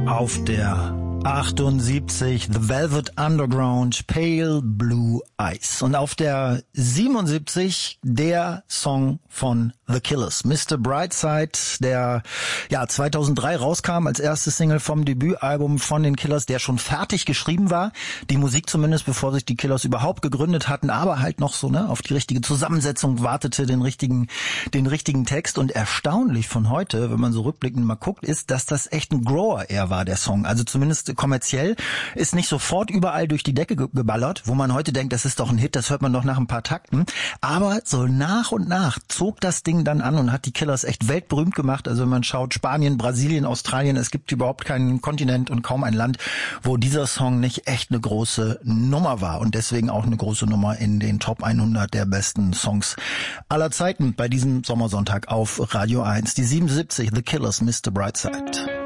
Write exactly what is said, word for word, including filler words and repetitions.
Auf der achtundsiebzig The Velvet Underground, Pale Blue Eyes. Und auf der siebenundsiebzig der Song von The Killers, Mister Brightside, der ja zweitausenddrei rauskam als erste Single vom Debütalbum von den Killers, der schon fertig geschrieben war. Die Musik zumindest, bevor sich die Killers überhaupt gegründet hatten, aber halt noch so ne auf die richtige Zusammensetzung wartete, den richtigen den richtigen Text. Und erstaunlich von heute, wenn man so rückblickend mal guckt, ist, dass das echt ein Grower eher war, der Song. Also zumindest kommerziell, ist nicht sofort überall durch die Decke ge- geballert, wo man heute denkt, das ist doch ein Hit, das hört man doch nach ein paar Takten. Aber so nach und nach zog das Ding dann an und hat die Killers echt weltberühmt gemacht. Also wenn man schaut, Spanien, Brasilien, Australien, es gibt überhaupt keinen Kontinent und kaum ein Land, wo dieser Song nicht echt eine große Nummer war und deswegen auch eine große Nummer in den Top hundert der besten Songs aller Zeiten bei diesem Sommersonntag auf Radio eins. Die siebenundsiebzig, The Killers, Mister Brightside.